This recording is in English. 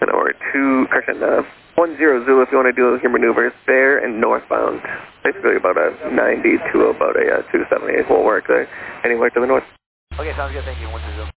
or 10 Zulu if you want to do your maneuvers there and northbound. Basically about a 90 to about a 278 will work there, anywhere to the north. Okay, sounds good, thank you, 10 Zulu.